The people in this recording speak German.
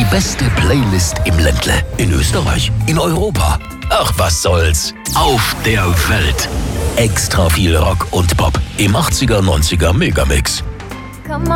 beste Playlist im Ländle. In Österreich, in Europa. Ach, was soll's. Auf der Welt. Extra viel Rock und Pop im 80er, 90er Megamix.